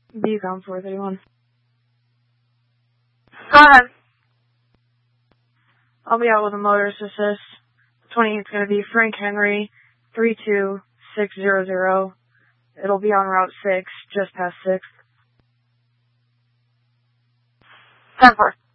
Beacon 431. Go ahead. I'll be out with a motorist assist. 28 is going to be Frank Henry, 32600. It'll be on Route 6, just past 6th. 10-4.